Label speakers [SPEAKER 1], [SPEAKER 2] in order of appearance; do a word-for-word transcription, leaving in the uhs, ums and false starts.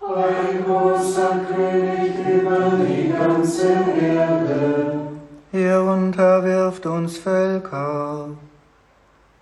[SPEAKER 1] ein großer König über die ganze Erde.
[SPEAKER 2] Er unterwirft uns Völker